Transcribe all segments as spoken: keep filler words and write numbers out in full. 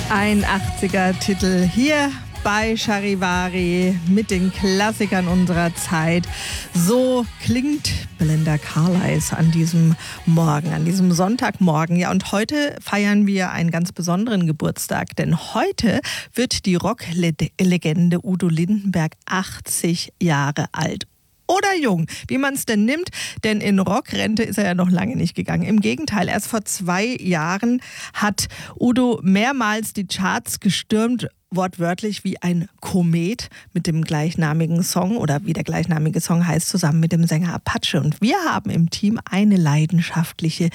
Ein achtziger-Titel hier bei Charivari mit den Klassikern unserer Zeit. So klingt Belinda Carlisle an diesem Morgen, an diesem Sonntagmorgen. Ja, und heute feiern wir einen ganz besonderen Geburtstag, denn heute wird die Rocklegende Udo Lindenberg achtzig Jahre alt. Oder jung, wie man es denn nimmt, denn in Rockrente ist er ja noch lange nicht gegangen. Im Gegenteil, erst vor zwei Jahren hat Udo mehrmals die Charts gestürmt, wortwörtlich wie ein Komet mit dem gleichnamigen Song oder wie der gleichnamige Song heißt, zusammen mit dem Sänger Apache. Und wir haben im Team eine leidenschaftliche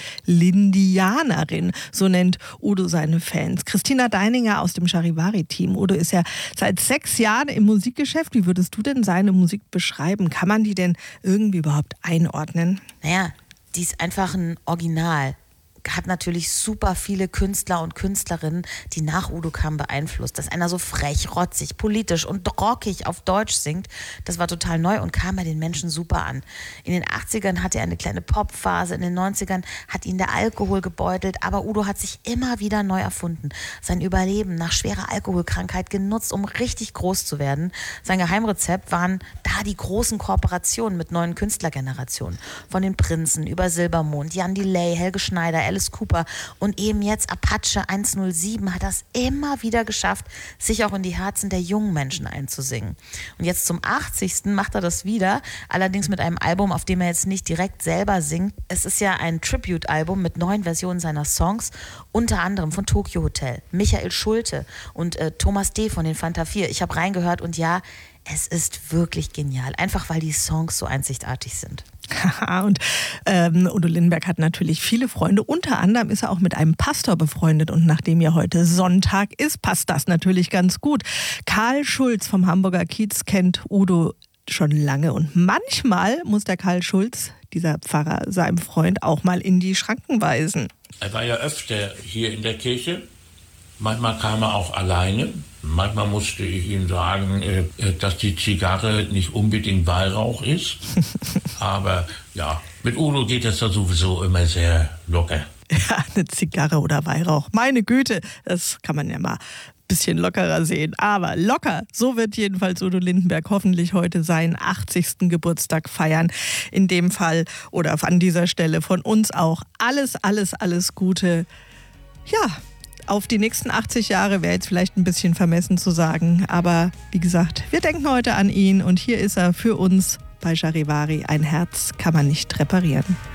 Lindianerin, so nennt Udo seine Fans. Christina Deininger aus dem Charivari-Team. Udo ist ja seit sechs Jahren im Musikgeschäft. Wie würdest du denn seine Musik beschreiben? Kann man die denn irgendwie überhaupt einordnen? Naja, die ist einfach ein Original. Hat natürlich super viele Künstler und Künstlerinnen, die nach Udo kamen, beeinflusst. Dass einer so frech, rotzig, politisch und rockig auf Deutsch singt, das war total neu und kam bei den Menschen super an. In den achtzigern hatte er eine kleine Popphase, in den neunzigern hat ihn der Alkohol gebeutelt, aber Udo hat sich immer wieder neu erfunden. Sein Überleben nach schwerer Alkoholkrankheit genutzt, um richtig groß zu werden. Sein Geheimrezept waren da die großen Kooperationen mit neuen Künstlergenerationen. Von den Prinzen über Silbermond, Jan Delay, Helge Schneider, Alice Cooper und eben jetzt Apache hundertsieben hat das immer wieder geschafft, sich auch in die Herzen der jungen Menschen einzusingen. Und jetzt zum achtzigsten macht er das wieder, allerdings mit einem Album, auf dem er jetzt nicht direkt selber singt. Es ist ja ein Tribute-Album mit neuen Versionen seiner Songs, unter anderem von Tokyo Hotel, Michael Schulte und äh, Thomas D. von den Fanta vier. Ich habe reingehört und ja, es ist wirklich genial, einfach weil die Songs so einzigartig sind. Und ähm, Udo Lindenberg hat natürlich viele Freunde. Unter anderem ist er auch mit einem Pastor befreundet. Und nachdem ja heute Sonntag ist, passt das natürlich ganz gut. Karl Schulz vom Hamburger Kiez kennt Udo schon lange. Und manchmal muss der Karl Schulz, dieser Pfarrer, seinem Freund auch mal in die Schranken weisen. Er war ja öfter hier in der Kirche. Manchmal kam er auch alleine. Manchmal musste ich ihm sagen, dass die Zigarre nicht unbedingt Weihrauch ist. Aber ja, mit Udo geht das da sowieso immer sehr locker. Ja, eine Zigarre oder Weihrauch. Meine Güte, das kann man ja mal ein bisschen lockerer sehen. Aber locker, so wird jedenfalls Udo Lindenberg hoffentlich heute seinen achtzigsten Geburtstag feiern. In dem Fall oder an dieser Stelle von uns auch alles, alles, alles Gute. Ja, auf die nächsten achtzig Jahre wäre jetzt vielleicht ein bisschen vermessen zu sagen. Aber wie gesagt, wir denken heute an ihn und hier ist er für uns bei Charivari. Ein Herz kann man nicht reparieren.